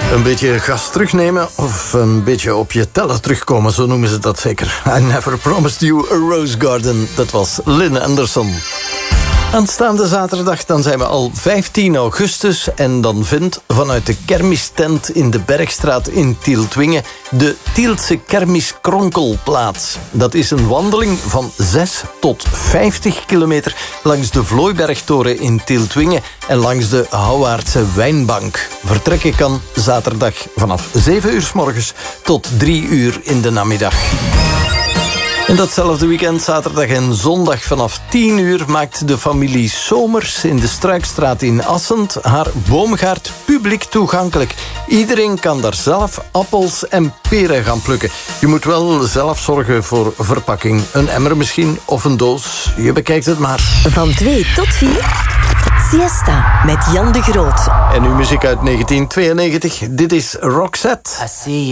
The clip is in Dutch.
Een beetje gas terugnemen of een beetje op je tellen terugkomen, zo noemen ze dat zeker. I never promised you a rose garden. Dat was Lynn Anderson. Aanstaande zaterdag dan zijn we al 15 augustus... en dan vindt vanuit de kermistent in de Bergstraat in Tieltwingen... de Tieltse kermiskronkel plaats. Dat is een wandeling van 6 tot 50 kilometer... langs de Vlooibergtoren in Tieltwingen... en langs de Houwaardse Wijnbank. Vertrekken kan zaterdag vanaf 7 uur 's morgens tot 3 uur in de namiddag. En datzelfde weekend, zaterdag en zondag vanaf 10 uur... maakt de familie Somers in de Struikstraat in Assend... haar boomgaard publiek toegankelijk. Iedereen kan daar zelf appels en peren gaan plukken. Je moet wel zelf zorgen voor verpakking. Een emmer misschien, of een doos. Je bekijkt het maar. Van 2 tot 4... Siesta met Jan de Groot. En nu muziek uit 1992. Dit is Roxette.